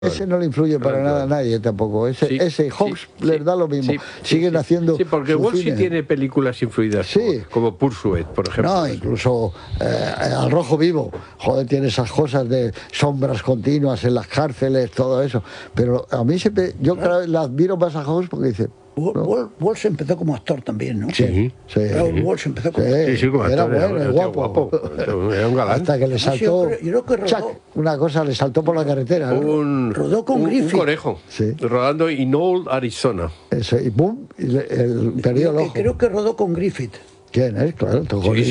Ese no le influye para nada a nadie tampoco. Ese Hawks les da lo mismo. Siguen haciendo. Sí, porque Walsh sí tiene películas influidas como Pursuit, por ejemplo. No, incluso Al Rojo Vivo. Joder, tiene esas cosas de sombras continuas en las cárceles, todo eso. Pero a mí siempre. Yo cada vez la admiro más a Hawks porque dice. Walsh empezó como actor también, ¿no? Sí. Walsh empezó como actor. Sí, como actor. Era bueno, guapo. Era un galán. Hasta que le saltó. Yo creo que rodó, una cosa le saltó por la carretera. Rodó con Griffith. Un conejo. Sí. Rodando en Old Arizona. Eso, y boom, perdió el ojo. Creo que rodó con Griffith. ¿Quién es? Claro,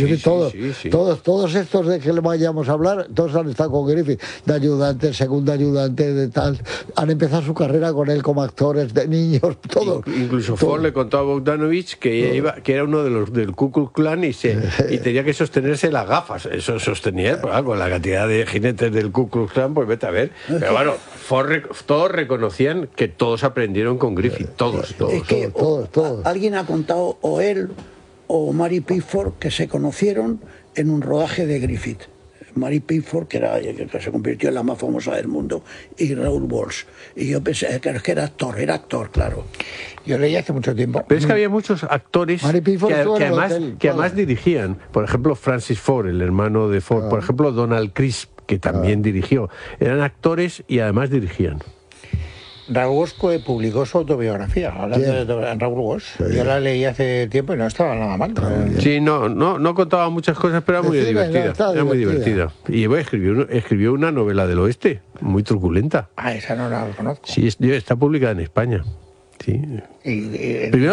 todos estos de que le vayamos a hablar, todos han estado con Griffith, de ayudante, segundo ayudante, de tal. Han empezado su carrera con él como actores de niños, todos. Incluso Ford le contó a Bogdanovich que era uno de los del Ku Klux Klan y tenía que sostenerse las gafas. Eso sostenía, pues, con la cantidad de jinetes del Ku Klux Klan, pues vete a ver. Pero bueno, todos reconocían que todos aprendieron con Griffith, todos. Es que alguien ha contado, o él o Mary Pickford, que se conocieron en un rodaje de Griffith. Mary Pickford, que se convirtió en la más famosa del mundo, y Raoul Walsh. Y yo pensé que era actor, claro. Yo leí hace mucho tiempo. Pero es que había muchos actores que además dirigían. Por ejemplo, Francis Ford, el hermano de Ford. Por ejemplo, Donald Crisp, que también dirigió. Eran actores y además dirigían. Raoul Walsh publicó su autobiografía, hablando de Raoul Walsh. Yo la leí hace tiempo y no estaba nada mal. Sí, no contaba muchas cosas, pero era muy divertida. Era muy divertida. Y escribió una novela del oeste, muy truculenta. Ah, esa no la conozco. Sí, está publicada en España. Sí. Primero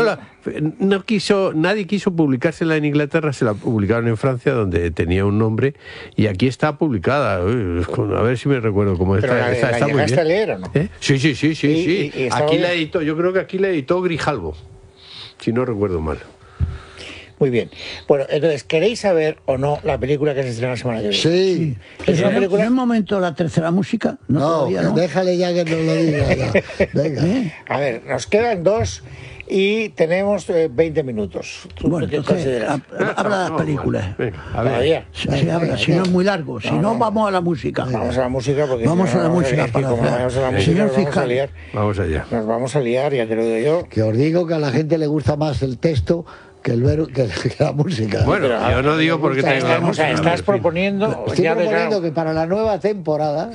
nadie quiso publicársela en Inglaterra, se la publicaron en Francia, donde tenía un nombre, y aquí está publicada. A ver si me recuerdo cómo está. ¿La muy bien. A leer o no? Sí. Aquí la editó, yo creo que aquí la editó Grijalbo, si no recuerdo mal. Muy bien. Bueno, entonces, ¿queréis saber o no la película que se estrena la semana que viene? Sí. ¿Es una película? ¿En un momento la tercera música? No, déjale ya que nos lo diga. Venga. A ver, nos quedan 2 y tenemos 20 minutos. Bueno, entonces, habla de las películas. Venga, a ver. Habla, si no es muy largo. Si no, vamos a la música. Vamos a la música porque vamos a la música. Señor fiscal, vamos allá. Nos vamos a liar, ya te lo digo yo. Que os digo que a la gente le gusta más el texto que la música. Bueno, yo no digo porque tengo la música. Estás proponiendo... Estoy proponiendo que para la nueva temporada...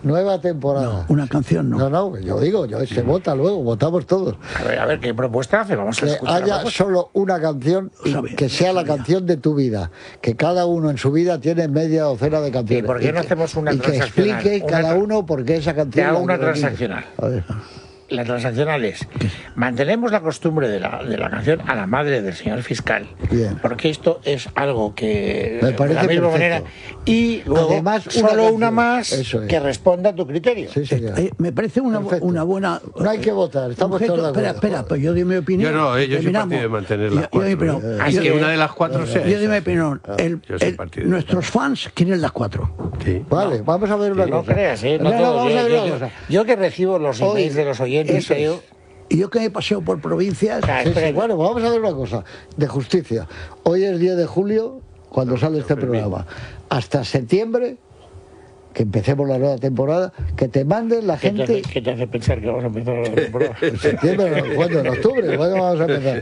una canción no. No, yo digo, se vota luego, votamos todos. A ver, ¿qué propuesta hace? Vamos a escuchar. Que haya solo una canción y que sea la canción de tu vida. Que cada uno en su vida tiene media docena de canciones. ¿Y por qué no hacemos una transaccional? Y que explique cada uno por qué esa canción... Te hago una transaccional. A ver. La transaccional es: mantenemos la costumbre de la canción a la madre del señor fiscal. Bien. Porque esto es algo que me parece de la misma manera. Y luego además, solo una más que responda a tu criterio. Sí, me parece una buena. No hay que votar, estamos todos de acuerdo. Espera, pues yo di mi opinión. Yo soy partido de mantener las 4. Es que una de las 4 sea. Yo di mi opinión. Nuestros fans quieren las 4. Sí. Vale, vamos a ver una cosa. No creas, yo que recibo los emails de los oyentes. Y yo que me paseo por provincias... Bueno, vamos a ver una cosa de justicia. Hoy es 10 de julio, cuando sale este programa. Hasta septiembre, que empecemos la nueva temporada, que te manden la gente... ¿Qué te hace pensar que vamos a empezar la nueva temporada? En septiembre, ¿cuándo? En octubre, ¿cuándo vamos a empezar?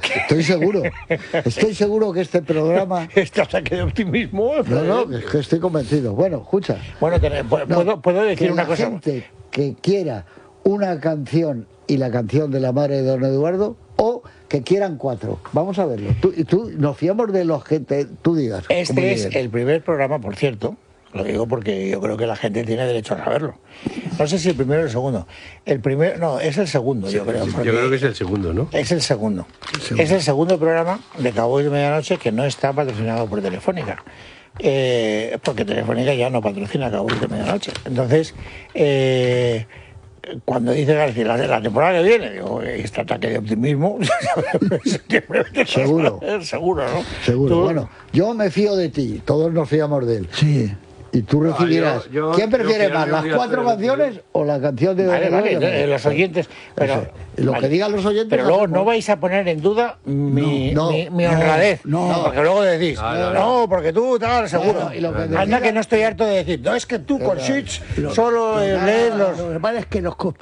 Estoy seguro que este programa... Este ataque de optimismo... No, es que estoy convencido. Bueno, escucha. Bueno, ¿puedo decir una cosa? La gente que quiera una canción y la canción de la madre de don Eduardo, o que quieran 4. Vamos a verlo. Tú nos fiamos de los que tú digas. Este es el primer programa, por cierto. Lo digo porque yo creo que la gente tiene derecho a saberlo. No sé si el primero o el segundo. Es el segundo, yo creo. Yo creo que es el segundo, ¿no? Es el segundo. Es el segundo programa de Cowboys de Medianoche que no está patrocinado por Telefónica. Porque Telefónica ya no patrocina Cowboys de Medianoche. Entonces, cuando dice García, la temporada que viene, digo, este ataque de optimismo, seguro, ¿no? Seguro. Bueno, yo me fío de ti, todos nos fiamos de él. Sí. Y tú recibirás. ¿Quién prefiere más, las 4 canciones o la canción de... Vale, los oyentes. Pero lo que digan los oyentes... Pero luego no vais a poner en duda mi honradez. Porque luego decís, no, porque tú, tal, seguro. Anda que no estoy harto de decir, no, es que tú con Switch solo lees los... Lo que pasa es que los